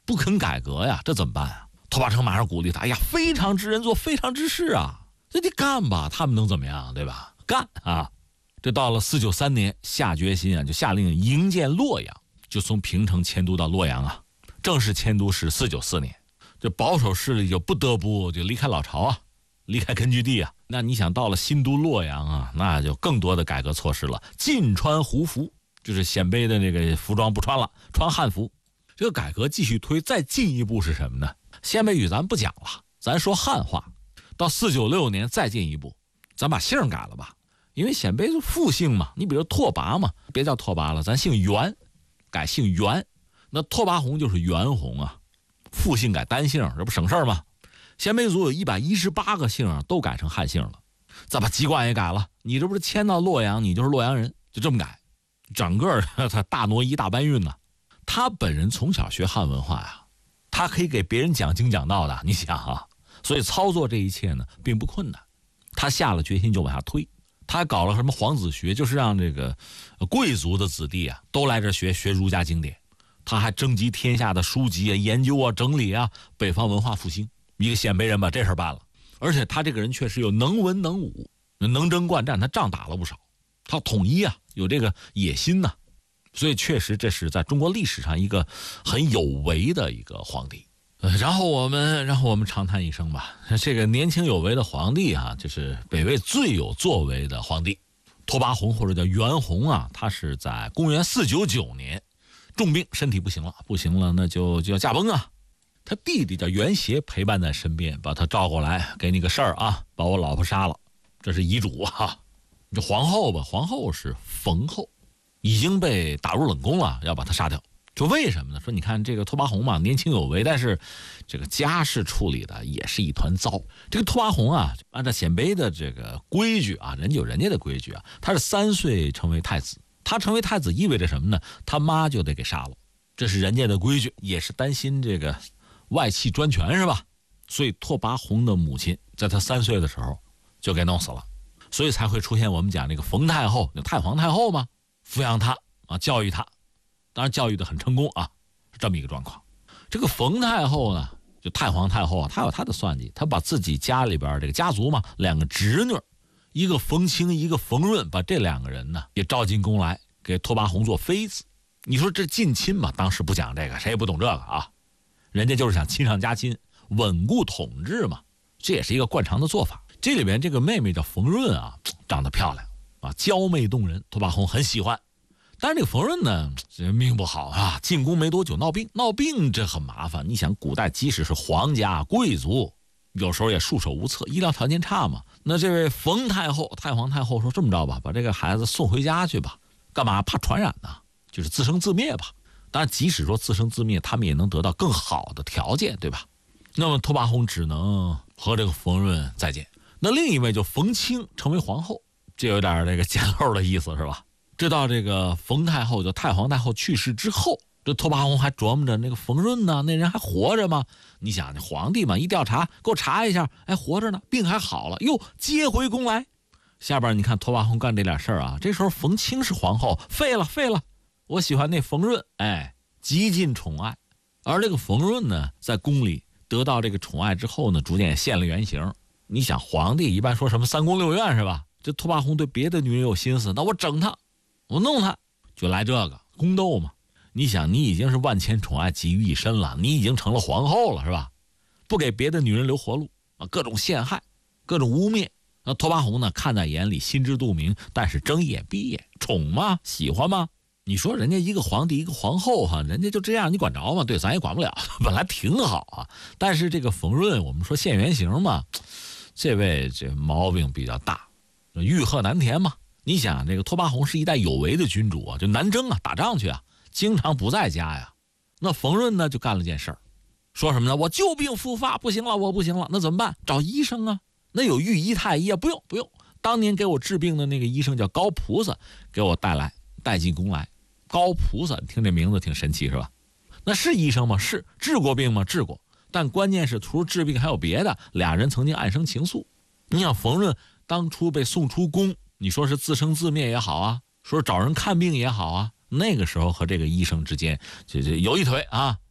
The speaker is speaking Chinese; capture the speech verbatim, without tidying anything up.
不肯改革呀，这怎么办啊？拓跋成马上鼓励他，哎呀，非常之人做非常之事啊，这得干吧，他们能怎么样，对吧？干啊！这到了四九三年，下决心啊，就下令营建洛阳，就从平城迁都到洛阳啊。正式迁都是四九四年，这保守势力就不得不就离开老巢啊，离开根据地啊。那你想到了新都洛阳啊，那就更多的改革措施了，禁穿胡服，就是鲜卑的那个服装不穿了，穿汉服。这个改革继续推，再进一步是什么呢？鲜卑语咱不讲了，咱说汉话。到四九六年再进一步，咱把姓改了吧，因为鲜卑是复姓嘛，你比如拓跋嘛，别叫拓跋了，咱姓袁，改姓袁。那拓跋宏就是袁宏啊，复姓改单姓，这不省事吗？鲜卑族有一百一十八个姓啊，都改成汉姓了。再把籍贯也改了，你这不是迁到洛阳，你就是洛阳人，就这么改，整个他大挪移大搬运呢。他本人从小学汉文化呀，他可以给别人讲经讲道的，你想啊，所以操作这一切呢并不困难。他下了决心就往下推，他还搞了什么皇子学，就是让这个贵族的子弟啊都来这学学儒家经典。他还征集天下的书籍啊，研究啊，整理啊，北方文化复兴。一个鲜卑人把这事办了，而且他这个人确实有能文能武，能征惯战，他仗打了不少，他统一啊，有这个野心呐、啊，所以确实这是在中国历史上一个很有为的一个皇帝。呃，然后我们，然后我们长叹一声吧，这个年轻有为的皇帝啊，就是北魏最有作为的皇帝，拓跋宏或者叫袁宏啊，他是在公元四九九年。重病，身体不行了，不行了，那就就要驾崩啊！他弟弟叫袁协陪伴在身边，把他招过来，给你个事儿啊，把我老婆杀了，这是遗嘱啊。这皇后吧，皇后是冯后，已经被打入冷宫了，要把他杀掉。说为什么呢？说你看这个拓跋宏嘛，年轻有为，但是这个家事处理的也是一团糟。这个拓跋宏啊，按照鲜卑的这个规矩啊，人家有人家的规矩啊，他是三岁成为太子。他成为太子意味着什么呢？他妈就得给杀了，这是人家的规矩，也是担心这个外戚专权是吧？所以拓跋宏的母亲在他三岁的时候就给弄死了，所以才会出现我们讲这个冯太后，太皇太后嘛，抚养他啊，教育他，当然教育的很成功啊，是这么一个状况。这个冯太后呢，就太皇太后啊，她有她的算计，她把自己家里边这个家族嘛，两个侄女。一个冯清，一个冯润，把这两个人呢也召进宫来，给拓跋宏做妃子。你说这近亲嘛？当时不讲这个，谁也不懂这个啊。人家就是想亲上加亲，稳固统治嘛，这也是一个惯常的做法。这里边这个妹妹叫冯润啊，长得漂亮啊，娇媚动人，拓跋宏很喜欢。但是这个冯润呢，这命不好啊，进宫没多久闹病，闹病这很麻烦。你想，古代即使是皇家贵族，有时候也束手无策，医疗条件差嘛。那这位冯太后，太皇太后说：“这么着吧，把这个孩子送回家去吧，干嘛？怕传染呢？就是自生自灭吧。当然，即使说自生自灭，他们也能得到更好的条件，对吧？那么拓跋宏只能和这个冯润再见。那另一位就冯清成为皇后，这有点这个捡漏的意思是吧？直到这个冯太后，就太皇太后去世之后。”这拓跋宏还琢磨着那个冯润呢，那人还活着吗？你想，那皇帝嘛，一调查，给我查一下，哎，活着呢，病还好了，又接回宫来。下边你看拓跋宏干这点事儿啊，这时候冯清是皇后，废了，废了，我喜欢那冯润，哎，极尽宠爱。而这个冯润呢，在宫里得到这个宠爱之后呢，逐渐也现了原形。你想，皇帝一般说什么三宫六院是吧？这拓跋宏对别的女人有心思，那我整他，我弄他，就来这个宫斗嘛。你想，你已经是万千宠爱集于一身了，你已经成了皇后了是吧？不给别的女人留活路啊，各种陷害，各种污蔑。那拓跋宏呢，看在眼里，心知肚明，但是睁一眼闭一眼，宠吗？喜欢吗？你说人家一个皇帝一个皇后哈，人家就这样，你管着吗？对，咱也管不了，本来挺好啊。但是这个冯润，我们说现原形嘛，这位这毛病比较大，欲壑难填嘛。你想，这个拓跋宏是一代有为的君主啊，就南征啊，打仗去啊。经常不在家呀，那冯润呢就干了件事儿，说什么呢？我旧病复发，不行了，我不行了，那怎么办？找医生啊，那有御医太医啊，不用不用，当年给我治病的那个医生叫高菩萨，给我带来带进宫来。高菩萨，听这名字挺神奇是吧？那是医生吗？是。治过病吗？治过。但关键是除了治病还有别的，俩人曾经暗生情愫。你想冯润当初被送出宫，你说是自生自灭也好啊，说是找人看病也好啊，那个时候和这个医生之间就就有一腿啊，